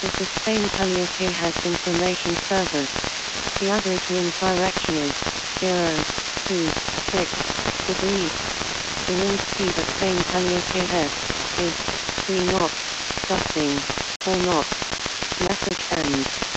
is the Spain-Caliente information service. The average wind direction is 026 degrees. The wind speed at Spain-Caliente is 3 knots, gusting 4 knots. Message ends.